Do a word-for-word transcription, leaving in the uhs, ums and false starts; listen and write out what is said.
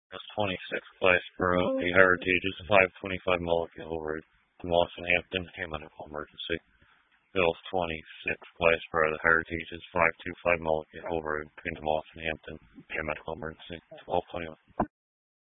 That's twenty-six Glassboro, the Heritage is five twenty-five Mulligan Hill Road, Moss and Hampton, a medical emergency. Bill's twenty-six Glassboro, the Heritage is five twenty-five Mulligan Hill Road, between Moss and Hampton, a medical emergency. twelve twenty-one.